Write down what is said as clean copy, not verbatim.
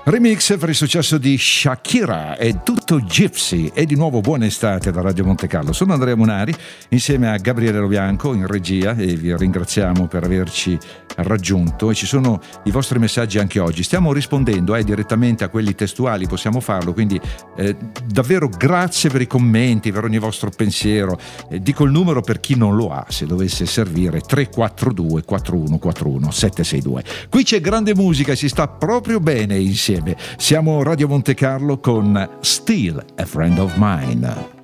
Remix per il successo di Shakira e tutto Gypsy. E di nuovo buona estate da Radio Monte Carlo. Sono Andrea Munari insieme a Gabriele Lobianco in regia e vi ringraziamo per averci raggiunto, e ci sono i vostri messaggi anche oggi. Stiamo rispondendo direttamente a quelli testuali, possiamo farlo, quindi davvero grazie per i commenti, per ogni vostro pensiero. Dico il numero per chi non lo ha, se dovesse servire: 342 4141 762. Qui c'è grande musica e si sta proprio bene insieme. Siamo Radio Monte Carlo con Still a Friend of Mine.